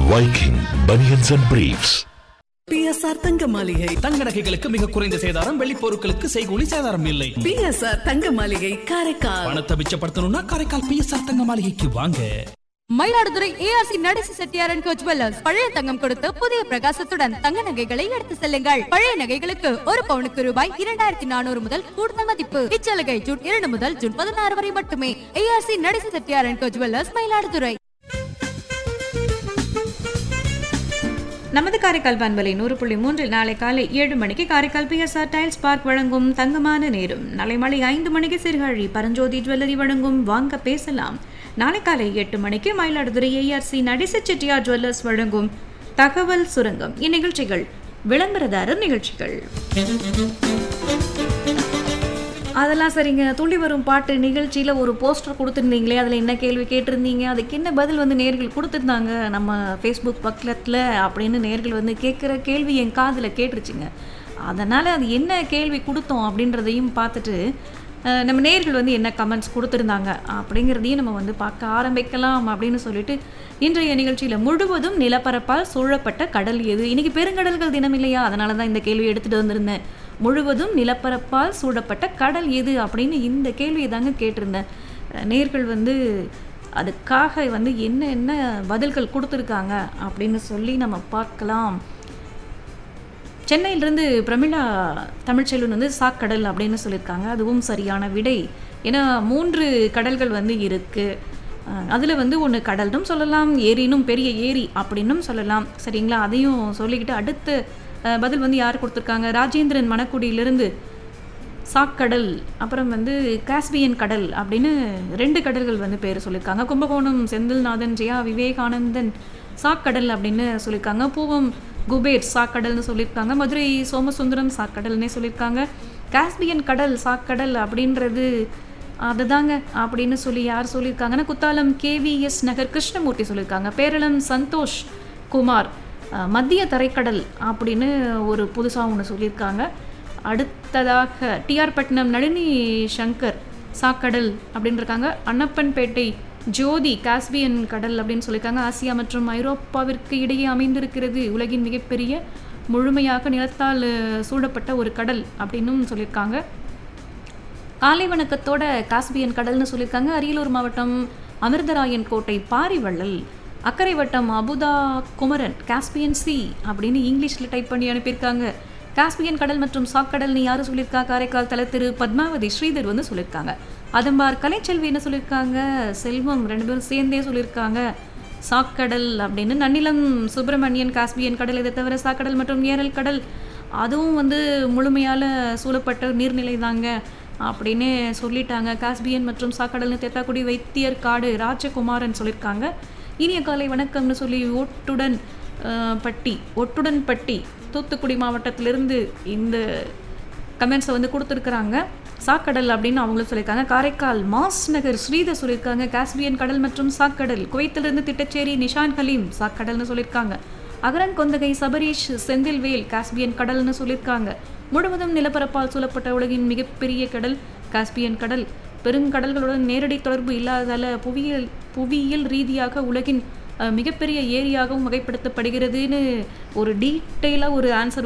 Viking Bunions and Briefs. PSR தங்க மாளிகை தங்க நகைகளுக்கு மிக குறைந்த சேதாரம், வெள்ளி பொருட்களுக்கு செய்கூலி சேதாரம் இல்லை. பிஎஸ்ஆர் தங்க மாளிகை காரைக்கால். பணத்தை மிச்சப்படுத்தணும்னா காரைக்கால் பிஎஸ்ஆர் தங்க மாளிகைக்கு வாங்க. Mayiladuthurai ARC நடேசி Chettiar and go jewellers பழைய தங்கம் கொடுத்து புதிய பிரகாசத்துடன் தங்க நகைகளை எடுத்து செல்லுங்கள். பழைய நகைகளுக்கு ஒரு பவுனுக்கு ரூபாய் 2400 முதல் கூடுதல் மதிப்பு. இச்சலுகை ஜூன் 2 முதல் ஜூன் 16 வரை மட்டுமே. ARC நடேசி Chettiar and go jewellers, Mayiladuthurai. நமது காரைக்கால் பண்பலை 100.3 நாளை காலை 7 மணிக்கு காரைக்கால் பிஎஸ்ஆர் டைல்ஸ் பார்க் வழங்கும் தங்கமான நேரம். நாளை மாலை 5 மணிக்கு சீர்காழி பரஞ்சோதி ஜுவல்லரி வழங்கும் வாங்க பேசலாம். நாளை காலை 8 மணிக்கு மயிலாடுதுறை ஏஆர்சி நடேசி செட்டியார் ஜுவல்லர்ஸ் வழங்கும் தகவல் சுரங்கம். இந்நிகழ்ச்சிகள் விளம்பரதாரர் நிகழ்ச்சிகள். அதெல்லாம் சரிங்க. துள்ளி வரும் பாட்டு நிகழ்ச்சியில் ஒரு போஸ்டர் கொடுத்துருந்தீங்களே, அதில் என்ன கேள்வி கேட்டிருந்தீங்க, அதுக்கு என்ன பதில் வந்து நேர்கள் கொடுத்துருந்தாங்க நம்ம ஃபேஸ்புக் பக்கத்தில் அப்படின்னு நேர்கள் வந்து கேட்குற கேள்வி என் காதில் கேட்டுருச்சுங்க. அதனால் அது என்ன கேள்வி கொடுத்தோம் அப்படின்றதையும் பார்த்துட்டு நம்ம நேர்கள் வந்து என்ன கமெண்ட்ஸ் கொடுத்துருந்தாங்க அப்படிங்கிறதையும் நம்ம வந்து பார்க்க ஆரம்பிக்கலாம் அப்படின்னு சொல்லிட்டு இன்றைய நிகழ்ச்சியில் முழுவதும் நிலப்பரப்பால் சூழப்பட்ட கடல் எது? இன்றைக்கி பெருங்கடல்கள் தினம் இல்லையா, அதனால தான் இந்த கேள்வி எடுத்துகிட்டு வந்திருந்தேன். முழுவதும் நிலப்பரப்பால் சூழப்பட்ட கடல் எது அப்படின்னு இந்த கேள்வியை தாங்க கேட்டிருந்தேன். நேர்கள் வந்து அதுக்காக வந்து என்ன பதில்கள் கொடுத்துருக்காங்க அப்படின்னு சொல்லி நம்ம பார்க்கலாம். சென்னையிலிருந்து பிரமிளா தமிழ்ச்செல்வன் வந்து சாக்கடல் அப்படின்னு சொல்லியிருக்காங்க. அதுவும் சரியான விடை. ஏன்னா 3 கடல்கள் வந்து இருக்குது. அதில் வந்து ஒன்று கடல்னும் சொல்லலாம், ஏரினும் பெரிய ஏரி அப்படின்னும் சொல்லலாம். சரிங்களா? அதையும் சொல்லிக்கிட்டு அடுத்த பதில் வந்து யார் கொடுத்துருக்காங்க? ராஜேந்திரன் மணக்குடியிலிருந்து சாக்கடல், அப்புறம் வந்து காஸ்பியன் கடல் அப்படின்னு 2 கடல்கள் வந்து பேர் சொல்லியிருக்காங்க. கும்பகோணம் செந்தில்நாதன், ஜெயா விவேகானந்தன் சாக்கடல் அப்படின்னு சொல்லியிருக்காங்க. பூவம் குபேர் சாக்கடல்னு சொல்லியிருக்காங்க. மதுரை சோமசுந்தரம் சாக்கடல்னே சொல்லியிருக்காங்க. காஸ்பியன் கடல் சாக்கடல் அப்படின்றது அதுதாங்க அப்படின்னு சொல்லி யார் சொல்லியிருக்காங்கன்னா குத்தாலம் கேவிஎஸ் நகர் கிருஷ்ணமூர்த்தி சொல்லியிருக்காங்க. பேரளம் சந்தோஷ் குமார் மத்திய தரைக்கடல் அப்படின்னு ஒரு புதுசாக ஒன்று சொல்லியிருக்காங்க. அடுத்ததாக டிஆர் பட்டினம் நளினி சங்கர் சாக்கடல் அப்படின்னு இருக்காங்க. அன்னப்பன்பேட்டை ஜோதி காஸ்பியன் கடல் அப்படின்னு சொல்லியிருக்காங்க. ஆசியா மற்றும் ஐரோப்பாவிற்கு இடையே அமைந்திருக்கிறது உலகின் மிகப்பெரிய முழுமையாக நிலத்தால் சூழப்பட்ட ஒரு கடல் அப்படின்னும் சொல்லியிருக்காங்க. காலை வணக்கத்தோட காஸ்பியன் கடல்னு சொல்லியிருக்காங்க. அரியலூர் மாவட்டம் அமிர்தராயன் கோட்டை பாரிவள்ளல். அக்கரை வட்டம் அபுதா குமரன் காஸ்பியன் சி அப்படின்னு இங்கிலீஷில் டைப் பண்ணி அனுப்பியிருக்காங்க. காஸ்பியன் கடல் மற்றும் சாக்கடல்னு யார் சொல்லியிருக்கா? காரைக்கால் தல திரு பத்மாவதி ஸ்ரீதர் வந்து சொல்லியிருக்காங்க. அதம்பார் கலைச்செல்வி என்ன சொல்லியிருக்காங்க? செல்வம் 2 பேரும் சேர்ந்தே சொல்லியிருக்காங்க சாக்கடல் அப்படின்னு. நன்னிலம் சுப்பிரமணியன் காஸ்பியன் கடல், இதை தவிர சாக்கடல் மற்றும் ஏரல் கடல் அதுவும் வந்து முழுமையால் சூழப்பட்ட நீர்நிலை தாங்க அப்படின்னு சொல்லிட்டாங்க. காஸ்பியன் மற்றும் சாக்கடல்னு தேத்தாக்குடி வைத்தியர் காடு ராஜகுமாரன் சொல்லியிருக்காங்க. இனிய காலை வணக்கம்னு சொல்லி ஒட்டுடன் பட்டி தூத்துக்குடி மாவட்டத்திலிருந்து இந்த கமெண்ட்ஸை வந்து கொடுத்துருக்குறாங்க. சாக்கடல் அப்படின்னு அவங்களும் சொல்லியிருக்காங்க. காரைக்கால் மாஸ் நகர் ஸ்ரீதர் சொல்லியிருக்காங்க காஸ்பியன் கடல் மற்றும் சாக்கடல். குவைத்திலிருந்து திட்டச்சேரி நிஷான் ஹலீம் சாக்கடல்னு சொல்லியிருக்காங்க. அகரன் கொந்தகை சபரீஷ் செந்தில்வேல் காஸ்பியன் கடல்னு சொல்லியிருக்காங்க. முழுவதும் நிலப்பரப்பால் சூழப்பட்ட உலகின் மிகப்பெரிய கடல் காஸ்பியன் கடல். பெருங்கடல்களுடன் நேரடி தொடர்பு இல்லாததால் புவியியல் ரீதியாக உலகின் மிகப்பெரிய ஏரியாகவும் வகைப்படுத்தப்படுகிறதுன்னு ஒரு டீட்டெயிலாக ஒரு ஆன்சர்